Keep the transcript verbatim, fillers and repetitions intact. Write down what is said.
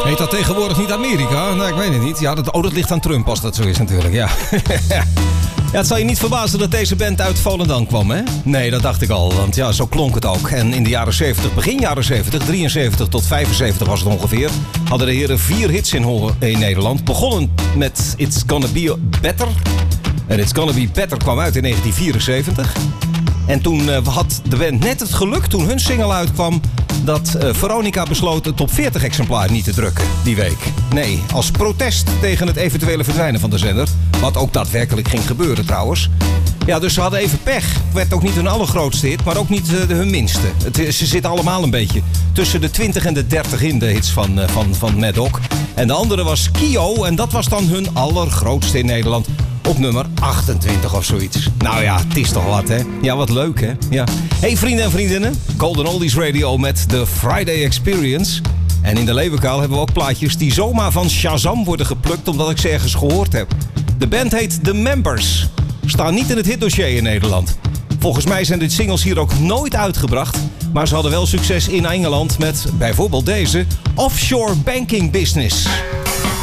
Heet dat tegenwoordig niet Amerika? Nou, ik weet het niet. Ja, dat, oh, dat ligt aan Trump als dat zo is natuurlijk, ja. Ja, het zal je niet verbazen dat deze band uit Volendam kwam, hè? Nee, dat dacht ik al, want ja, zo klonk het ook. En in de jaren zeventig, begin jaren zeventig, drieënzeventig tot vijfenzeventig was het ongeveer, hadden de heren vier hits in, in Nederland. Begonnen met It's Gonna Be Better. En It's Gonna Be Better kwam uit in negentien vierenzeventig. En toen uh, had de band net het geluk, toen hun single uitkwam, dat uh, Veronica besloot het top veertig exemplaar niet te drukken die week. Nee, als protest tegen het eventuele verdwijnen van de zender. Wat ook daadwerkelijk ging gebeuren trouwens. Ja, dus ze hadden even pech. Het werd ook niet hun allergrootste hit, maar ook niet uh, de, hun minste. Het, ze zitten allemaal een beetje tussen de twintig en de dertig in, de hits van, uh, van, van Mad Dog. En de andere was Kio en dat was dan hun allergrootste in Nederland. Op nummer achtentwintig of zoiets. Nou ja, het is toch wat, hè? Ja, wat leuk, hè? Ja. Hey vrienden en vriendinnen, Golden Oldies Radio met de Friday Experience. En in de Leeuwenkuil hebben we ook plaatjes die zomaar van Shazam worden geplukt omdat ik ze ergens gehoord heb. De band heet The Members. Staan niet in het hitdossier in Nederland. Volgens mij zijn dit singles hier ook nooit uitgebracht. Maar ze hadden wel succes in Engeland met bijvoorbeeld deze Offshore Banking Business.